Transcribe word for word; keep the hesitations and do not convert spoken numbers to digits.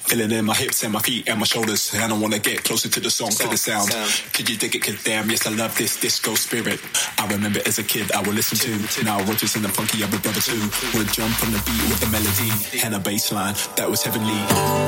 Feeling in my hips and my feet and my shoulders. And I wanna get closer to the song, to the sound. Could you dig it? Cause damn, yes, I love this disco spirit. I remember as a kid, I would listen to. Now Rogers and the Funky, other brother too. Would jump on the beat with the melody and a bass line that was heavenly.